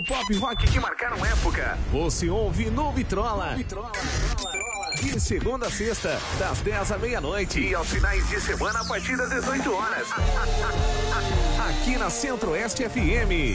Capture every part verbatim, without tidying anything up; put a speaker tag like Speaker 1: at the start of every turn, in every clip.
Speaker 1: Pop rock que marcaram época. Você ouve no Vitrola. Vitrola. De segunda a sexta, das dez à meia-noite. E aos finais de semana, a partir das dezoito horas. Aqui na Centro-Oeste F M.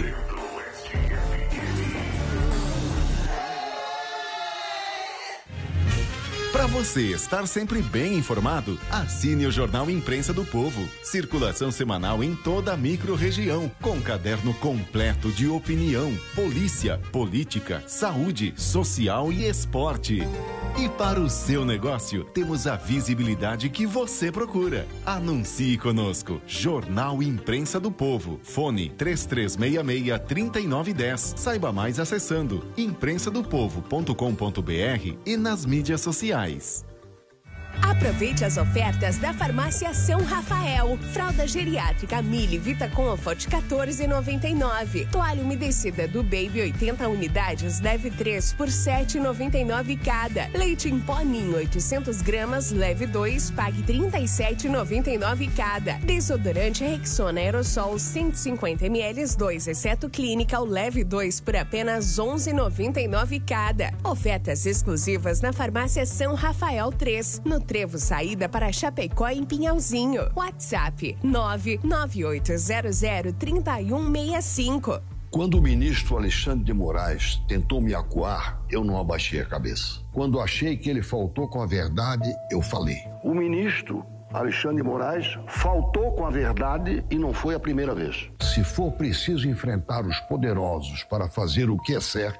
Speaker 2: Para você estar sempre bem informado, assine o Jornal Imprensa do Povo. Circulação semanal em toda a micro-região, com caderno completo de opinião, polícia, política, saúde, social e esporte. E para o seu negócio, temos a visibilidade que você procura. Anuncie conosco. Jornal Imprensa do Povo. Fone três três seis seis, três nove um zero. Saiba mais acessando imprensa do povo ponto com ponto b r e nas mídias sociais.
Speaker 3: Aproveite as ofertas da Farmácia São Rafael. Fralda geriátrica Mili Vita Comfort quatorze reais e noventa e nove centavos. Toalha umedecida do Baby oitenta unidades, leve três por sete reais e noventa e nove centavos cada. Leite em pó Ninho oitocentos gramas, leve dois, pague trinta e sete reais e noventa e nove centavos cada. Desodorante Rexona Aerosol cento e cinquenta mililitros, dois exceto Clinical, leve dois por apenas onze reais e noventa e nove centavos cada. Ofertas exclusivas na Farmácia São Rafael três, no Trevo Saída para Chapecó em Pinhalzinho. WhatsApp nove nove oito zero zero três um seis cinco.
Speaker 4: Quando o ministro Alexandre de Moraes tentou me acuar, eu não abaixei a cabeça. Quando achei que ele faltou com a verdade, eu falei. O ministro Alexandre de Moraes faltou com a verdade e não foi a primeira vez. Se for preciso enfrentar os poderosos para fazer o que é certo,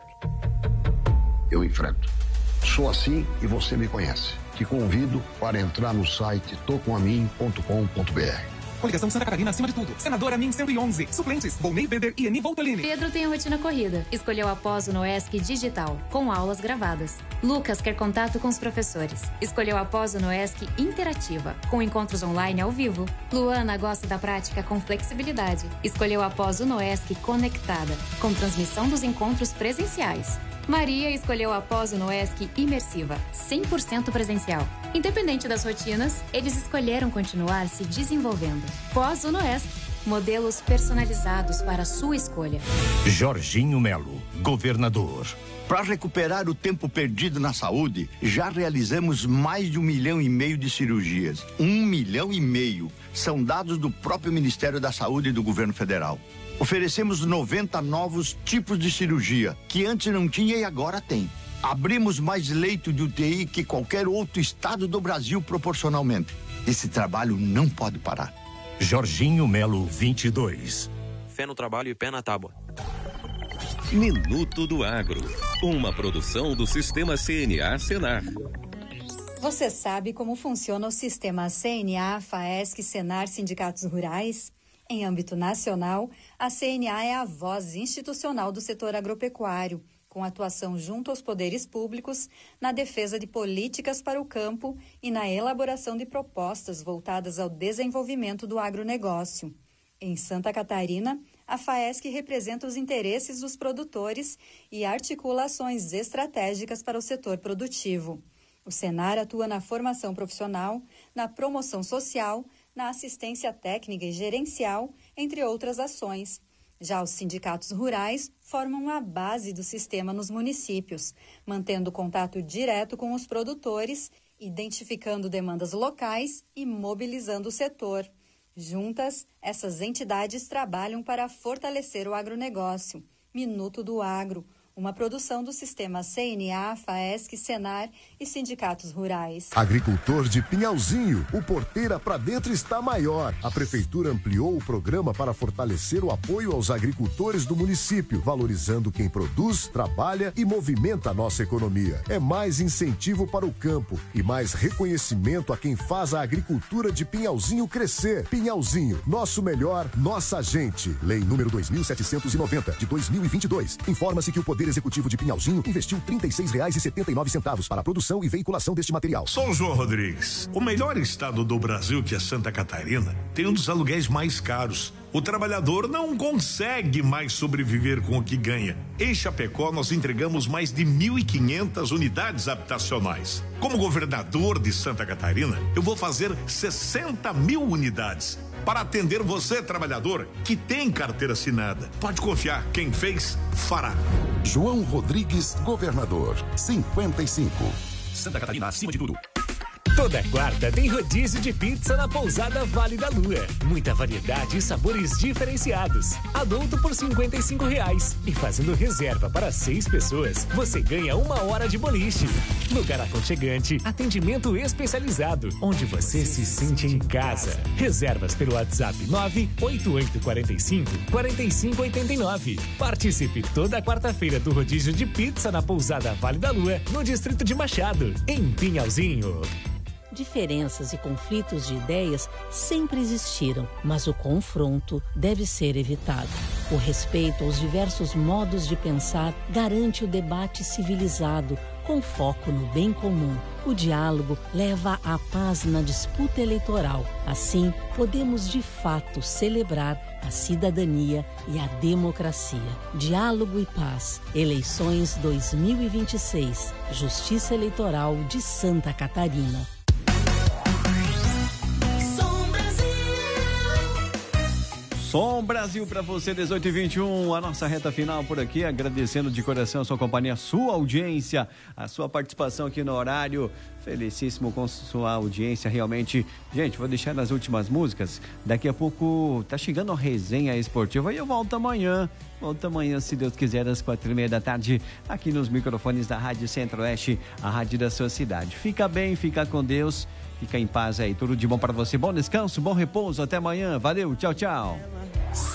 Speaker 4: eu enfrento. Sou assim e você me conhece. Te convido para entrar no site tô com a mim ponto com ponto b r.
Speaker 5: Coligação Santa Catarina acima de tudo. Senadora Min cento e onze. Suplentes: Volney Bender e Eni Voltolini.
Speaker 6: Pedro tem a rotina corrida. Escolheu a pós no ESC Digital, com aulas gravadas. Lucas quer contato com os professores. Escolheu a pós no ESC Interativa, com encontros online ao vivo. Luana gosta da prática com flexibilidade. Escolheu a pós no ESC Conectada, com transmissão dos encontros presenciais. Maria escolheu a pós no ESC Imersiva, cem por cento presencial. Independente das rotinas, eles escolheram continuar se desenvolvendo. Pós no ESC, modelos personalizados para a sua escolha.
Speaker 7: Jorginho Melo, governador.
Speaker 8: Para recuperar o tempo perdido na saúde, já realizamos mais de um milhão e meio de cirurgias. Um milhão e meio. São dados do próprio Ministério da Saúde e do Governo Federal. Oferecemos noventa novos tipos de cirurgia, que antes não tinha e agora tem. Abrimos mais leito de U T I que qualquer outro estado do Brasil proporcionalmente. Esse trabalho não pode parar.
Speaker 7: Jorginho Melo, vinte e dois.
Speaker 9: Fé no trabalho e pé na tábua.
Speaker 10: Minuto do Agro, uma produção do Sistema C N A Senar.
Speaker 11: Você sabe como funciona o sistema C N A, FAESC, Senar, Sindicatos Rurais? Em âmbito nacional, a C N A é a voz institucional do setor agropecuário, com atuação junto aos poderes públicos na defesa de políticas para o campo e na elaboração de propostas voltadas ao desenvolvimento do agronegócio. Em Santa Catarina, a FAESC representa os interesses dos produtores e articula ações estratégicas para o setor produtivo. O Senar atua na formação profissional, na promoção social, na assistência técnica e gerencial, entre outras ações. Já os sindicatos rurais formam a base do sistema nos municípios, mantendo contato direto com os produtores, identificando demandas locais e mobilizando o setor. Juntas, essas entidades trabalham para fortalecer o agronegócio. Minuto do Agro, uma produção do Sistema C N A, FAESC, Senar e Sindicatos Rurais.
Speaker 12: Agricultor de Pinhalzinho, o Porteira pra Dentro está maior. A Prefeitura ampliou o programa para fortalecer o apoio aos agricultores do município, valorizando quem produz, trabalha e movimenta a nossa economia. É mais incentivo para o campo e mais reconhecimento a quem faz a agricultura de Pinhalzinho crescer. Pinhalzinho, nosso melhor, nossa gente. Lei número dois mil setecentos e noventa, de dois mil e vinte e dois. Informa-se que o Poder Executivo de Pinhalzinho investiu trinta e seis reais e setenta e nove centavos para a produção e veiculação deste material.
Speaker 13: Sou João Rodrigues. O melhor estado do Brasil, que é Santa Catarina, tem um dos aluguéis mais caros. O trabalhador não consegue mais sobreviver com o que ganha. Em Chapecó, nós entregamos mais de mil e quinhentas unidades habitacionais. Como governador de Santa Catarina, eu vou fazer sessenta mil unidades. para atender você, trabalhador, que tem carteira assinada. Pode confiar, quem fez, fará.
Speaker 14: João Rodrigues, governador, cinquenta e cinco.
Speaker 7: Santa Catarina, acima de tudo.
Speaker 15: Toda quarta tem rodízio de pizza na Pousada Vale da Lua. Muita variedade e sabores diferenciados. Adulto por cinquenta e cinco reais. E fazendo reserva para seis pessoas, você ganha uma hora de boliche. Lugar aconchegante, atendimento especializado, onde você se sente em casa. Reservas pelo WhatsApp nove oito oito quatro cinco quatro cinco oito nove. Participe toda quarta-feira do rodízio de pizza na Pousada Vale da Lua, no distrito de Machado, em Pinhalzinho.
Speaker 16: Diferenças e conflitos de ideias sempre existiram, mas o confronto deve ser evitado. O respeito aos diversos modos de pensar garante o debate civilizado, com foco no bem comum. O diálogo leva à paz na disputa eleitoral. Assim, podemos de fato celebrar a cidadania e a democracia. Diálogo e paz. Eleições dois mil e vinte e seis. Justiça Eleitoral de Santa Catarina.
Speaker 17: Som Brasil para você, dezoito e vinte e um, a nossa reta final por aqui, agradecendo de coração a sua companhia, a sua audiência, a sua participação aqui no horário. Felicíssimo com sua audiência, realmente. Gente, vou deixar nas últimas músicas. Daqui a pouco tá chegando a resenha esportiva e eu volto amanhã. Volto amanhã, se Deus quiser, às quatro e meia da tarde, aqui nos microfones da Rádio Centro-Oeste, a rádio da sua cidade. Fica bem, fica com Deus, fica em paz aí. Tudo de bom para você. Bom descanso, bom repouso. Até amanhã. Valeu, tchau, tchau.